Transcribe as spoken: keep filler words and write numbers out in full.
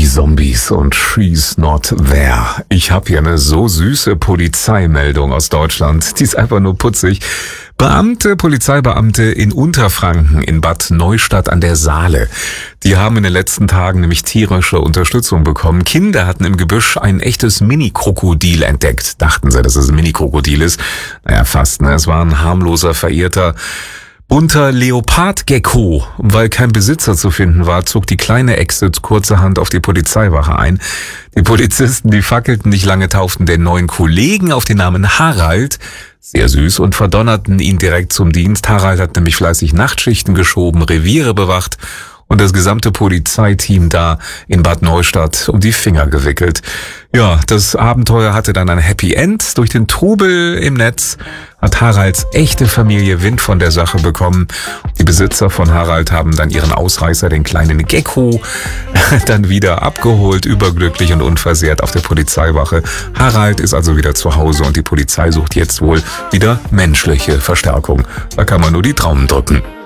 Zombies und She's Not There. Ich habe hier eine so süße Polizeimeldung aus Deutschland. Die ist einfach nur putzig. Beamte, Polizeibeamte in Unterfranken in Bad Neustadt an der Saale. Die haben in den letzten Tagen nämlich tierische Unterstützung bekommen. Kinder hatten im Gebüsch ein echtes Mini-Krokodil entdeckt. Dachten sie, dass es ein Mini-Krokodil ist? Naja, fast, ne? Es war ein harmloser, verirrter bunter Leopardgecko. Weil kein Besitzer zu finden war, zog die kleine Echse kurzerhand auf die Polizeiwache ein. Die Polizisten, die fackelten nicht lange, tauften den neuen Kollegen auf den Namen Harald. Sehr süß, und verdonnerten ihn direkt zum Dienst. Harald hat nämlich fleißig Nachtschichten geschoben, Reviere bewacht und das gesamte Polizeiteam da in Bad Neustadt um die Finger gewickelt. Ja, das Abenteuer hatte dann ein Happy End. Durch den Trubel im Netz hat Haralds echte Familie Wind von der Sache bekommen. Die Besitzer von Harald haben dann ihren Ausreißer, den kleinen Gecko, dann wieder abgeholt, überglücklich und unversehrt auf der Polizeiwache. Harald ist also wieder zu Hause und die Polizei sucht jetzt wohl wieder menschliche Verstärkung. Da kann man nur die Daumen drücken.